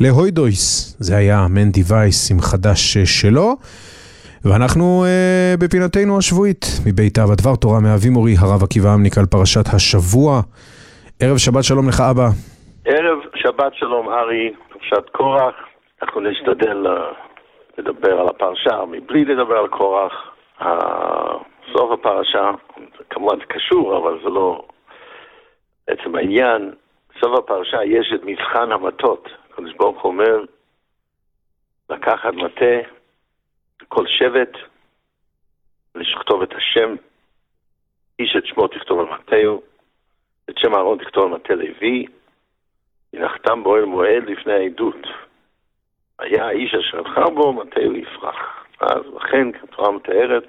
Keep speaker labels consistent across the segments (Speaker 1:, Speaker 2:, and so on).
Speaker 1: להוידויס, זה היה מן דיווייס עם חדש שלו, ואנחנו בפינתנו השבועית מבית אבא דבר תורה מאבימורי, הרב עקיבא אמניק על פרשת השבוע. ערב שבת שלום לך אבא.
Speaker 2: ערב שבת שלום ארי, פרשת קורח. אנחנו נשתדל לדבר על הפרשה מבלי לדבר על קורח. סוף הפרשה, כמובן זה קשור, אבל זה לא עצם העניין. סוף הפרשה יש את מבחן המטות. הקדוש ברוך הוא אומר לקחת מטה, כל שבט, לכתוב את השם, איש את שמו תכתוב על מטהו, את שם אהרון תכתוב על מטה לוי, ינחתם באוהל מועד לפני העדות. היה האיש אשר בחר בו, מטהו יפרח. אז לכן התורה מתארת,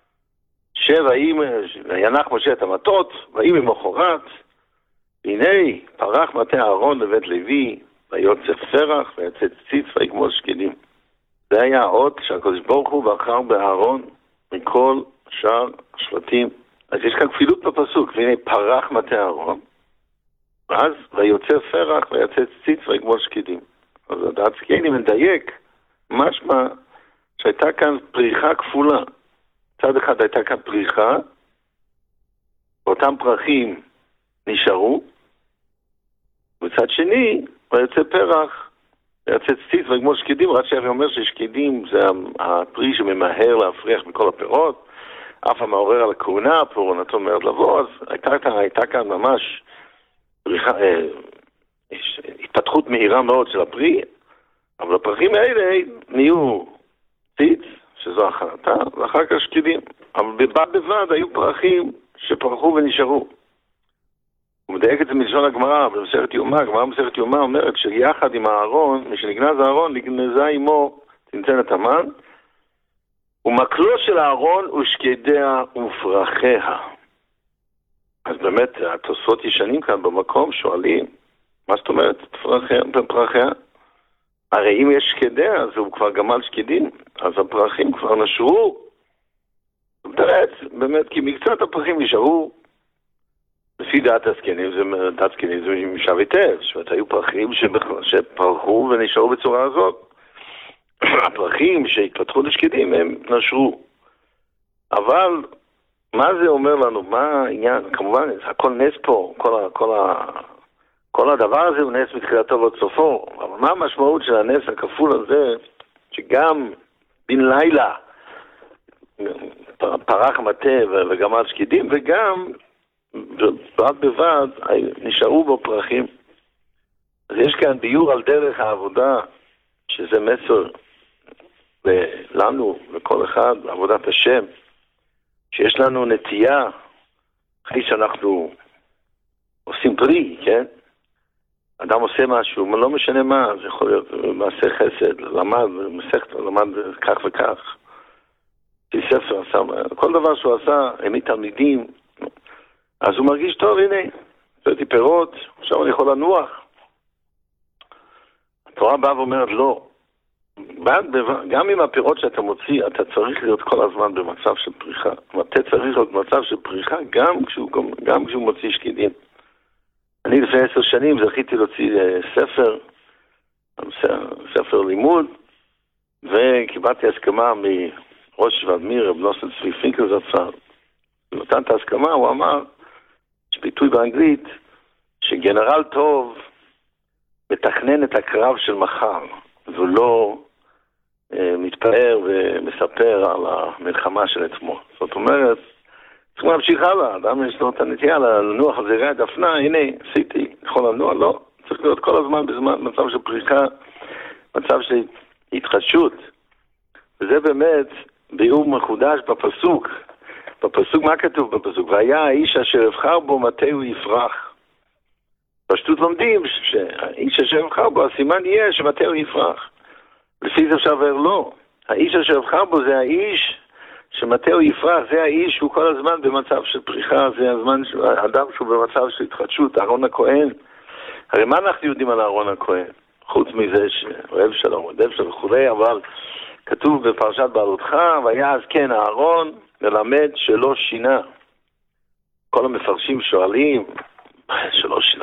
Speaker 2: ינח משה את המטות, ויהי ממחרת, והנה פרח מטה אהרון לבית לוי, ויוצא פרח ויצא ציץ ויגמול שקדים. זה היה האות שהקדוש ברוך הוא בחר באהרון מכל שאר השבטים. אז יש כאן כפילות בפסוק, והנה פרח מטה אהרון, ואז ויוצא פרח ויצא ציץ ויגמול שקדים. אז הדעת סקייני מדייק, משמע שהייתה כאן פריחה כפולה. צד אחד הייתה כאן פריחה, ואותם פרחים נשארו, וצד שני, ויוצא פרח, ויוצא ציץ ויגמול שקדים. רש"י אומר ששקדים זה הפרי שממהר להפריח מכל הפירות, אף המעורר על הכהונה, פעורנתו אומרת לבוא, אז הייתה כאן ממש פריחה, התפתחות מהירה מאוד של הפרי, אבל הפרחים האלה נהיו ציץ, שזו הכנתה, ואחר כך שקדים. אבל בבד בבד היו פרחים שפרחו ונשארו. הוא מדייק את זה מלשון הגמרא, במסכת יומא. הגמרא במסכת יומא אומרת שיחד עם הארון, משנגנז הארון, נגנזה עמו צנצנת המן, ומקלו של הארון ושקדיה ופרחיה. אז באמת, התוספות ישנים כאן במקום שואלים, מה זאת אומרת פרחיה? הרי אם יש שקדיה, אז הוא כבר גמל שקדים, אז הפרחים כבר נשרו. באמת, כי מקצת הפרחים נשארו, לפי דעת הזקנים, זה משב היטב, זאת אומרת, היו פרחים שפרחו ונשארו בצורה הזאת. הפרחים שהתפתחו לשקדים הם נשרו. אבל מה זה אומר לנו? מה העניין? כמובן, הכל נס פה, כל הדבר הזה הוא נס מתחילתו ועד סופו. אבל מה המשמעות של הנס הכפול הזה, שגם בן לילה פרח מטה וגמל שקדים, וגם בד בבד נשארו בו פרחים. אז יש כאן ביור על דרך העבודה, שזה מסר לנו, לכל אחד, לעבודת השם, שיש לנו נטייה, אחרי שאנחנו עושים פרי, כן? אדם עושה משהו, לא משנה מה, זה יכול להיות מעשה חסד, למד כך וכך, ספר עשה, כל דבר שהוא עשה, הם תלמידים, אז הוא מרגיש טוב, הנה, עשיתי פירות, עכשיו אני יכול לנוח. התורה באה ואומרת לא. גם עם הפירות שאתה מוציא, אתה צריך להיות כל הזמן במצב של פריחה. אתה צריך להיות במצב של פריחה גם כשהוא מוציא שקדים. אני לפני 10 שנים זכיתי להוציא ספר לימוד, וקיבלתי הסכמה מראש ואדמיר, רב נוסן צבי פינקל זצ"ל. הוא נתן את ההסכמה, הוא אמר, יש ביטוי באנגלית, שגנרל טוב מתכנן את הקרב של מחר, ולא מתפאר ומספר על המלחמה של עצמו. זאת אומרת, צריך להמשיך הלאה, אדם יש לו את הנטייה לנוח על זרי הדפנה, הנה, עשיתי, יכול לנוע, לא, צריך להיות כל הזמן במצב של פריחה, מצב של התחדשות. וזה באמת ביאור מחודש בפסוק. בפסוק, מה כתוב בפסוק? והיה האיש אשר יבחר בו מטהו יפרח. פשטות לומדים שהאיש אשר יבחר בו, הסימן יהיה שמטהו יפרח. לפי זה אפשר לומר לא. האיש אשר יבחר בו זה האיש שמטהו יפרח, זה האיש שהוא כל הזמן במצב של פריחה, זה הזמן האדם שהוא במצב של התחדשות, אהרון הכהן. הרי מה אנחנו יודעים על אהרון הכהן? חוץ מזה שאוהב שלום, עודף שלום וכו', אבל כתוב בפרשת בעלותך, והיה אז כן אהרון מלמד שלא שינה. כל המפרשים שואלים, שלא